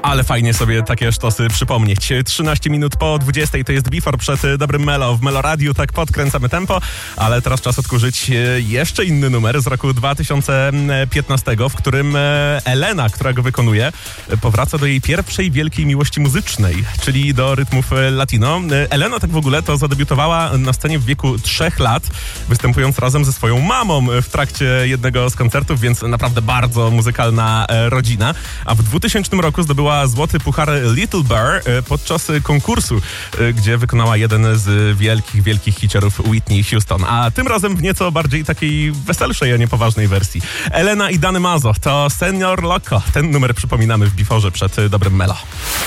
Ale fajnie sobie takie sztosy przypomnieć. 13 minut po 20 to jest Before przed Dobrym Melo w Melo Radiu. Tak podkręcamy tempo, ale teraz czas odkurzyć jeszcze inny numer z roku 2015, w którym Elena, która go wykonuje, powraca do jej pierwszej wielkiej miłości muzycznej, czyli do rytmów latino. Elena tak w ogóle to zadebiutowała na scenie w wieku 3 lat, występując razem ze swoją mamą w trakcie jednego z koncertów, więc naprawdę bardzo muzykalna rodzina. A w 2000 roku zdobyła złoty puchar Little Bear podczas konkursu, gdzie wykonała jeden z wielkich hiciorów Whitney Houston. A tym razem w nieco bardziej takiej weselszej, a nie poważnej wersji. Elena i Danny Mazo to Senior Loco. Ten numer przypominamy w Beforze przed Dobrym Melo.